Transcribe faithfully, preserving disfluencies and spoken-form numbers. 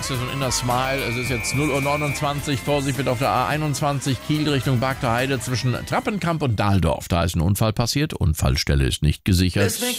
Access und Inner Smile. Es ist jetzt null Uhr neunundzwanzig. Vorsicht bitte auf der A einundzwanzig Kiel Richtung Bagter Heide zwischen Trappenkamp und Dahldorf. Da ist ein Unfall passiert. Unfallstelle ist nicht gesichert.